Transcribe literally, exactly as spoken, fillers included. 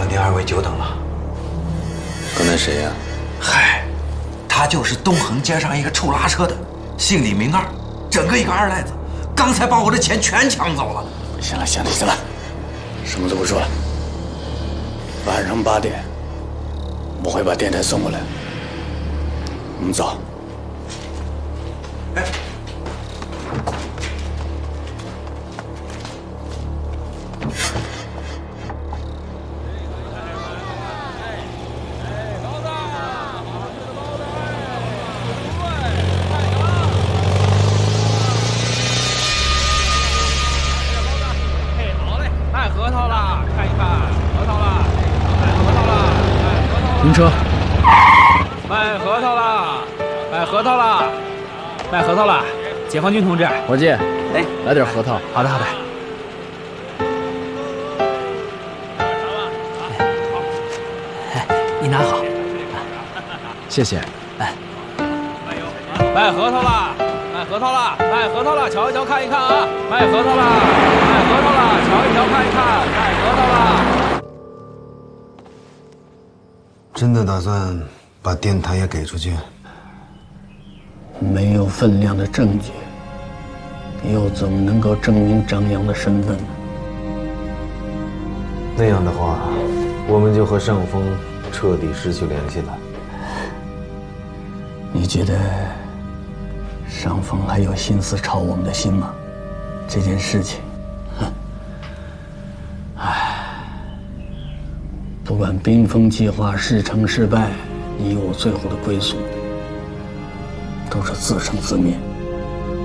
让您二位久等了。 刚才谁呀？ 嗨，他就是东横街上一个臭拉车的，姓李名二，整个一个二赖子，刚才把我的钱全抢走了。 行了行了行了，什么都不说了。晚上八点，我会把电台送过来。我们走。 哎。 停车！ 卖核桃啦！卖核桃啦！卖核桃啦！解放军同志， 伙计， 哎， 来点核桃。 好的，好的。哎，你拿好。 谢谢。 哎，卖核桃啦！卖核桃啦！卖核桃啦！瞧一瞧，看一看啊！卖核桃啦！卖核桃啦！瞧一瞧，看一看，卖核桃啦！ 真的打算把电台也给出去？ 没有分量的证据，又怎么能够证明张扬的身份呢？ 那样的话，我们就和上峰彻底失去联系了。 你觉得上峰还有心思操我们的心吗？这件事情，哼，唉。 不管冰封计划是成是败，你我最后的归宿都是自生自灭。